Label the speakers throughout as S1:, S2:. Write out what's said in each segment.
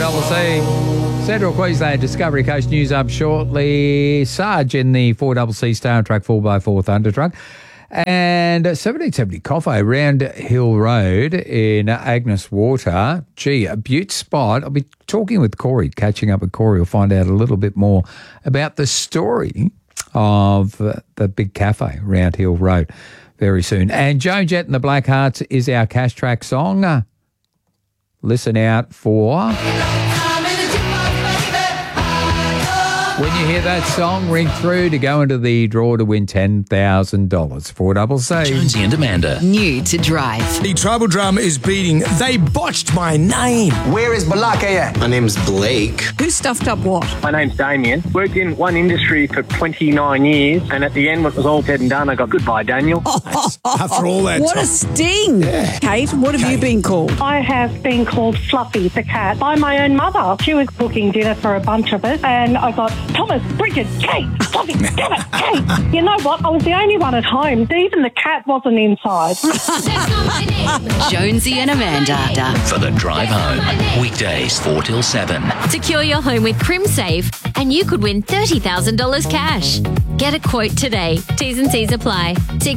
S1: 4CC. Central Queensland Discovery Coast news up shortly. Sarge in the 4CC Star Truck 4x4 Thunder Truck. And 1770 Coffee, Round Hill Road in Agnes Water. Gee, a beaut spot. I'll be talking with Corey, catching up with Corey. We'll find out a little bit more about the story of the big cafe, Round Hill Road, very soon. And Joan Jett and the Blackhearts is our Cash Track song. Listen out for... When you hear that song, ring through to go into the draw to win $10,000. 4CC.
S2: Jonesy and Amanda.
S3: New to drive.
S4: The tribal drum is beating. They botched my name.
S5: Where is Balaka?
S6: My name's Blake.
S3: Who stuffed up what?
S7: My name's Damien. Worked in one industry for 29 years, and at the end, when it was all said and done, I got goodbye, Daniel.
S4: After all that
S3: What
S4: time.
S3: a sting. Yeah. Kate, what have you been called?
S8: I have been called Fluffy the cat by my own mother. She was cooking dinner for a bunch of us, and I got Thomas, Bridget, Kate, Fluffy, damn it, Kate. You know what? I was the only one at home. Even the cat wasn't inside.
S3: Jonesy and Amanda.
S2: For the drive home. Weekdays 4 till 7.
S9: Secure your home with CrimSafe and you could win $30,000 cash. Get a quote today. T's and C's apply. See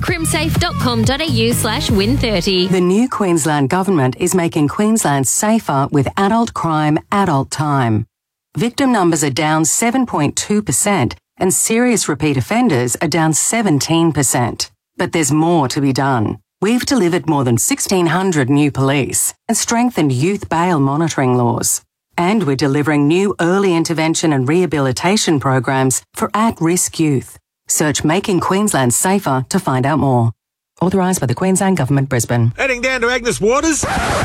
S9: crimsafe.com.au/win30.
S10: The new Queensland Government is making Queensland safer with adult crime, adult time. Victim numbers are down 7.2% and serious repeat offenders are down 17%. But there's more to be done. We've delivered more than 1,600 new police and strengthened youth bail monitoring laws. And we're delivering new early intervention and rehabilitation programs for at-risk youth. Search Making Queensland Safer to find out more. Authorised by the Queensland Government, Brisbane.
S4: Heading down to Agnes Waters.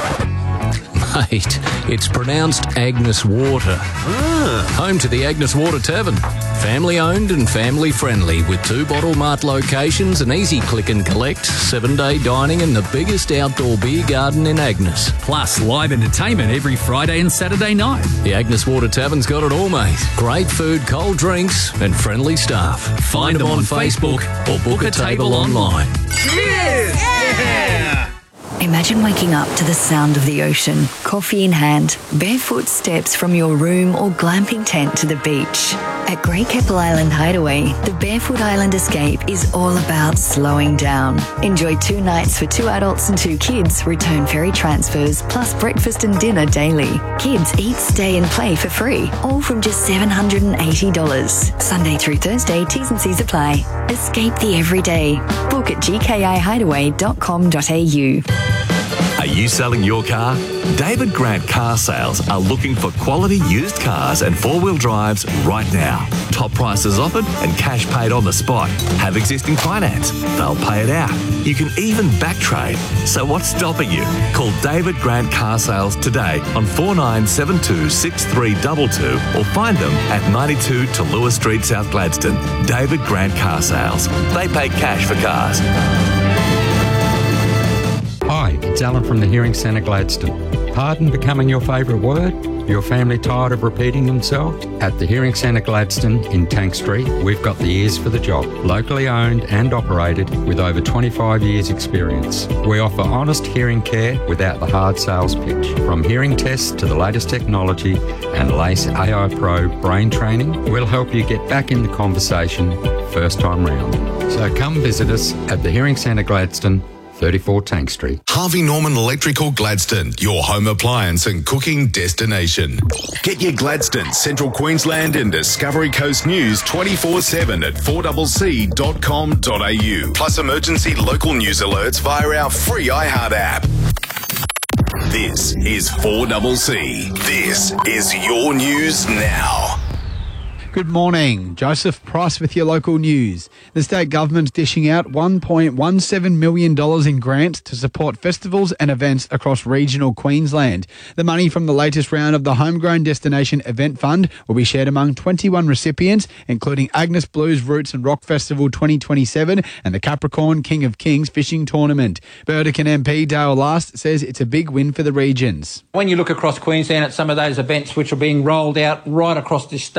S11: Mate, it's pronounced Agnes Water. Home to the Agnes Water Tavern. Family owned and family friendly with 2 Bottle Mart locations, an easy click and collect, 7-day dining and the biggest outdoor beer garden in Agnes.
S12: Plus live entertainment every Friday and Saturday night.
S11: The Agnes Water Tavern's got it all, mate. Great food, cold drinks and friendly staff. Find them on Facebook or book a table online.
S4: Cheers! Yeah!
S13: Imagine waking up to the sound of the ocean, coffee in hand, barefoot steps from your room or glamping tent to the beach. At Great Keppel Island Hideaway, the Barefoot Island Escape is all about slowing down. Enjoy 2 nights for 2 adults and 2 kids, return ferry transfers, plus breakfast and dinner daily. Kids eat, stay and play for free, all from just $780. Sunday through Thursday, T's and C's apply. Escape the everyday. Book at gkihideaway.com.au.
S14: Are you selling your car? David Grant Car Sales are looking for quality used cars and 4-wheel drives right now. Top prices offered and cash paid on the spot. Have existing finance. They'll pay it out. You can even back trade. So what's stopping you? Call David Grant Car Sales today on 4972 6322 or find them at 92 to Lewis Street, South Gladstone. David Grant Car Sales. They pay cash for cars.
S15: Hi, it's Alan from the Hearing Centre Gladstone. Pardon becoming your favourite word? Your family tired of repeating themselves? At the Hearing Centre Gladstone in Tank Street, we've got the ears for the job. Locally owned and operated with over 25 years experience. We offer honest hearing care without the hard sales pitch. From hearing tests to the latest technology and LACE AI Pro brain training, we'll help you get back in the conversation first time round. So come visit us at the Hearing Centre Gladstone, 34 Tank Street.
S16: Harvey Norman Electrical Gladstone, your home appliance and cooking destination. Get your Gladstone, Central Queensland and Discovery Coast news 24/7 at 4CC.com.au. Plus emergency local news alerts via our free iHeart app. This is 4CC. This is your news now.
S17: Good morning. Joseph Price with your local news. The state government's dishing out $1.17 million in grants to support festivals and events across regional Queensland. The money from the latest round of the Homegrown Destination Event Fund will be shared among 21 recipients, including Agnes Blues Roots and Rock Festival 2027 and the Capricorn King of Kings Fishing Tournament. Burdekin MP Dale Last says it's a big win for the regions.
S18: When you look across Queensland at some of those events which are being rolled out right across this state,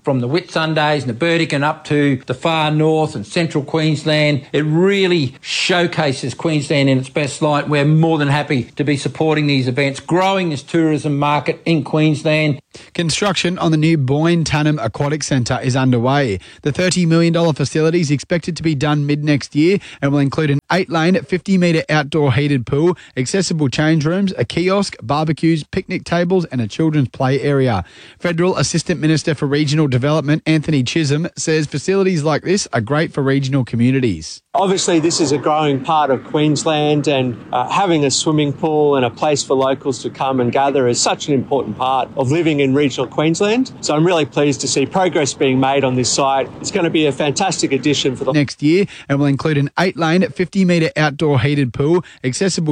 S5: from the Whitsundays and the Burdekin up to the far north and central Queensland. It really showcases Queensland in its best light. We're more than happy to be supporting these events, growing this tourism market in Queensland.
S17: Construction on the new Boyne Tannum Aquatic Centre is underway. The $30 million facility is expected to be done mid-next year and will include an 8-lane, 50-metre outdoor heated pool, accessible change rooms, a kiosk, barbecues, picnic tables and a children's play area. Federal Assistant Minister for Regional Development, Anthony Chisholm, says facilities like this are great for regional communities.
S6: Obviously, this is a growing part of Queensland, and having a swimming pool and a place for locals to come and gather is such an important part of living in regional Queensland. So I'm really pleased to see progress being made on this site. It's going to be a fantastic addition for the
S17: next year and will include an 8-lane, 50-metre outdoor heated pool, accessible